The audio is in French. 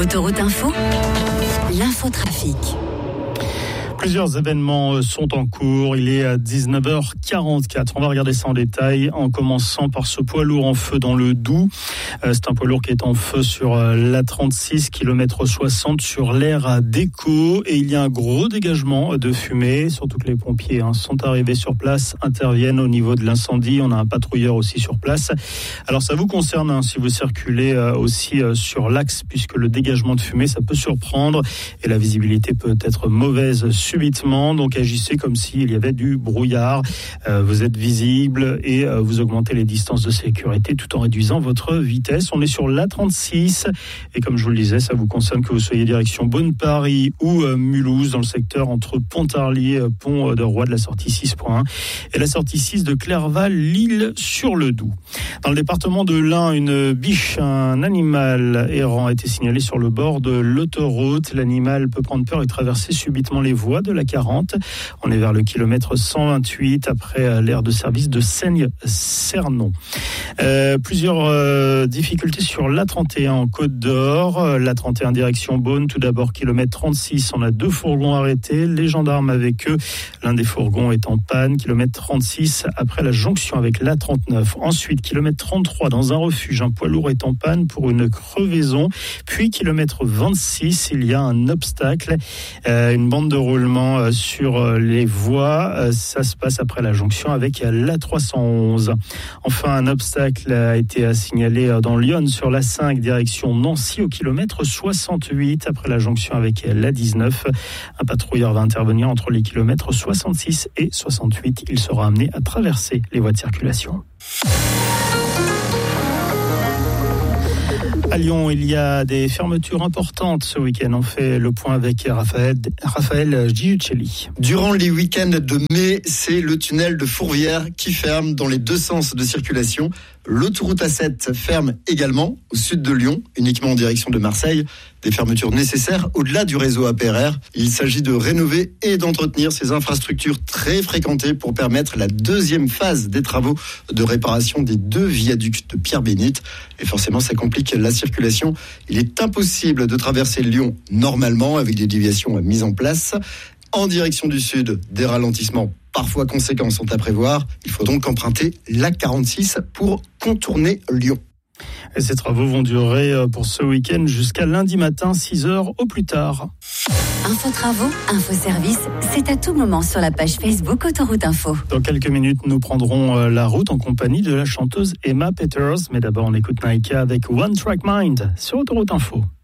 Autoroute Info, l'infotrafic. Plusieurs événements sont en cours. Il est à 19h44. On va regarder ça en détail en commençant par ce poids lourd en feu dans le Doubs. C'est un poids lourd qui est en feu sur l'A36, km 60 sur l'aire à Déco. Et il y a un gros dégagement de fumée, surtout que les pompiers sont arrivés sur place, interviennent au niveau de l'incendie. On a un patrouilleur aussi sur place. Alors ça vous concerne si vous circulez aussi sur l'axe, puisque le dégagement de fumée, ça peut surprendre et la visibilité peut être mauvaise subitement, donc agissez comme s'il y avait du brouillard. Vous êtes visible et vous augmentez les distances de sécurité tout en réduisant votre vitesse. On est sur l'A36 et comme je vous le disais, ça vous concerne que vous soyez direction Beaune-Paris ou Mulhouse, dans le secteur entre Pontarlier, Pont de Roi de la sortie 6.1 et la sortie 6 de Clerval, Lille sur le Doubs. Dans le département de l'Ain, une biche, un animal errant a été signalé sur le bord de l'autoroute. L'animal peut prendre peur et traverser subitement les voies de la 40. On est vers le kilomètre 128 après l'aire de service de Seigne-Cernon. Plusieurs difficultés sur l'A31 en Côte d'Or. L'A31 direction Beaune, tout d'abord kilomètre 36. On a 2 fourgons arrêtés, les gendarmes avec eux. L'un des fourgons est en panne, kilomètre 36 après la jonction avec l'A39. Ensuite, kilomètre 33 dans un refuge, un poids lourd est en panne pour une crevaison. Puis kilomètre 26, il y a un obstacle, une bande de roulement sur les voies. Ça se passe après la jonction avec l'A311. Enfin, un obstacle a été signalé dans Lyon sur l'A5 direction Nancy au kilomètre 68 après la jonction avec l'A19. Un patrouilleur va intervenir entre les kilomètres 66 et 68. Il sera amené à traverser les voies de circulation. À Lyon, il y a des fermetures importantes ce week-end. On fait le point avec Raphaël Giucelli. Durant les week-ends de mai, c'est le tunnel de Fourvière qui ferme dans les 2 sens de circulation. L'autoroute A7 ferme également au sud de Lyon, uniquement en direction de Marseille. Des fermetures nécessaires au-delà du réseau APRR. Il s'agit de rénover et d'entretenir ces infrastructures très fréquentées pour permettre la 2e phase des travaux de réparation des 2 viaducs de Pierre-Bénite. Et forcément, ça complique la circulation. Il est impossible de traverser Lyon normalement avec des déviations mises en place. En direction du sud, des ralentissements parfois conséquents sont à prévoir. Il faut donc emprunter l'A46 pour contourner Lyon. Et ces travaux vont durer pour ce week-end jusqu'à lundi matin, 6h au plus tard. Info travaux, info service, c'est à tout moment sur la page Facebook Autoroute Info. Dans quelques minutes, nous prendrons la route en compagnie de la chanteuse Emma Peters. Mais d'abord, on écoute Naika avec One Track Mind sur Autoroute Info.